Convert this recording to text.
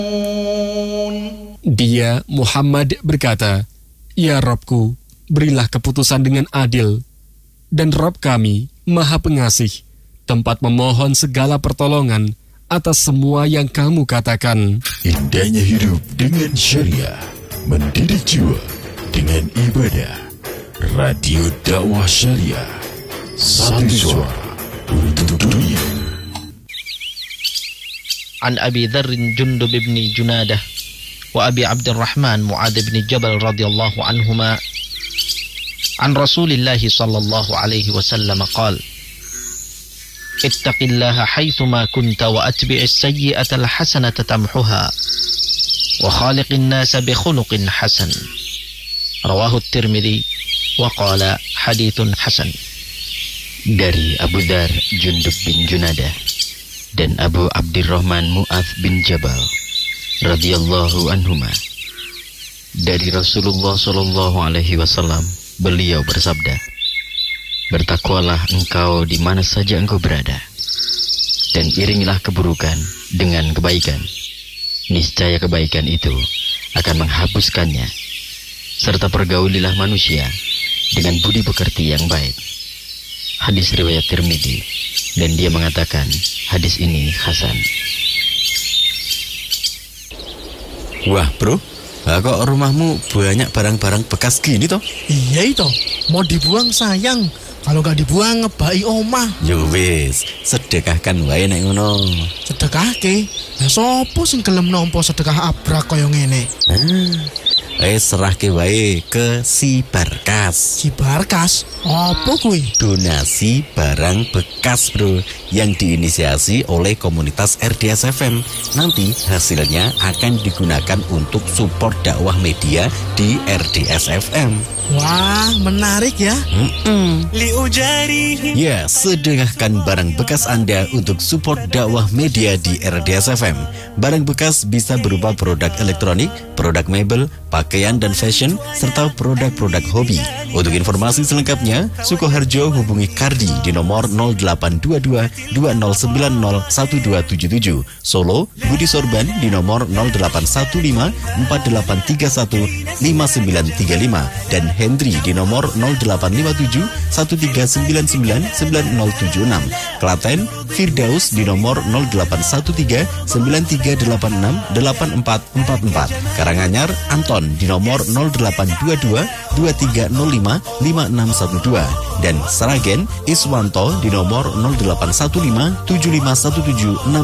Dia, Muhammad, berkata, "Ya Rabbku, berilah keputusan dengan adil. Dan Rabb kami, Maha Pengasih, tempat memohon segala pertolongan atas semua yang kamu katakan." Indahnya hidup dengan syariah, mendidik jiwa dengan ibadah. Radio Dakwah Syariah, satu suara untuk dunia. An Abi Dzar Jundub bin Junadah wa Abi Abdurrahman Mu'adz bin Jabal radhiyallahu anhuma an Rasulillah sallallahu alaihi wasallam qala ittaqillaha haitsuma kunta wa atbi'is sayyi'ata alhasanata tamhuha wa khaliqin nasa bi khuluqin hasan. Rawahu Tirmidzi wa qala haditsun hasan. Dari Abu Dzar Jundub bin Junadah dan Abu Abdurrahman Mu'adz bin Jabal radhiyallahu anhuma, dari Rasulullah sallallahu alaihi wasallam, beliau bersabda, "Bertakwalah engkau di mana saja engkau berada, dan iringilah keburukan dengan kebaikan. Niscaya kebaikan itu akan menghapuskannya, serta pergaulilah manusia dengan budi pekerti yang baik." Hadis riwayat Tirmidzi, dan dia mengatakan hadis ini hasan. Wah bro, kok rumahmu banyak barang-barang bekas gini toh? Iya itu, mau dibuang sayang. Kalau gak dibuang ngebai omah. Yo wis, sedekahkan wae nek ngono. Sedekahke? Lah sopo sing gelem nampa sedekah abrak kaya ngene? Serahke wae ke si Barkas. Si Barkas? Apa kuwi? Donasi barang bekas bro, yang diinisiasi oleh komunitas RDS FM. Nanti hasilnya akan digunakan untuk support dakwah media di RDS FM. Wah, menarik ya. Ya, sedekahkan barang bekas Anda untuk support dakwah media di RDS FM. Barang bekas bisa berupa produk elektronik, produk mebel, pakaian dan fashion, serta produk-produk hobi. Untuk informasi selengkapnya, Sukoharjo hubungi Kardi di nomor 0822 2090 1277. Solo, Budi Sorban di nomor 0815 4831 5935 dan Hendri di nomor 0857 1399 9076. Klaten, Firdaus di nomor 0813 9386 8444. Karanganyar, Anton di nomor 0822 2305 5612 dan Sragen, Iswanto di nomor 0815 7517